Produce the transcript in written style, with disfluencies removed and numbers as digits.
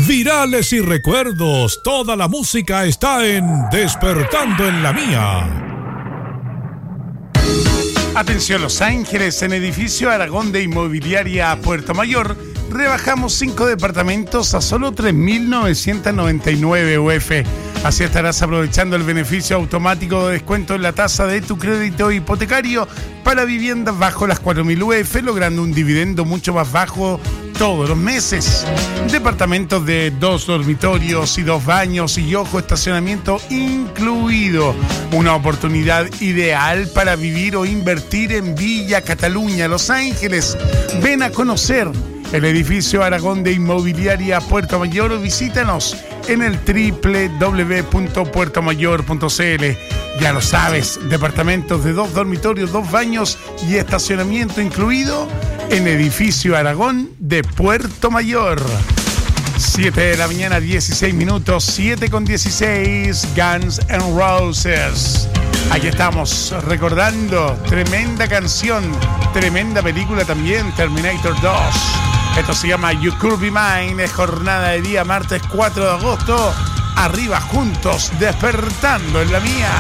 Virales y recuerdos, toda la música está en Despertando en la Mía. Atención Los Ángeles, en edificio Aragón de Inmobiliaria Puerto Mayor, rebajamos 5 departamentos a solo 3.999 UF. Así estarás aprovechando el beneficio automático de descuento en la tasa de tu crédito hipotecario para viviendas bajo las 4.000 UF, logrando un dividendo mucho más bajo todos los meses. Departamentos de 2 dormitorios y 2 baños y estacionamiento incluido. Una oportunidad ideal para vivir o invertir en Villa Cataluña, Los Ángeles. Ven a conocer el edificio Aragón de Inmobiliaria Puerto Mayor o visítanos en el www.puertomayor.cl. Ya lo sabes, departamentos de 2 dormitorios, 2 baños y estacionamiento incluido en edificio Aragón de Puerto Mayor. 7 de la mañana, 16 minutos, 7:16, Guns N' Roses. Aquí estamos recordando, tremenda canción, tremenda película también, Terminator 2. Esto se llama You Could Be Mine, es jornada de día martes 4 de agosto. Arriba juntos, despertando en la mía.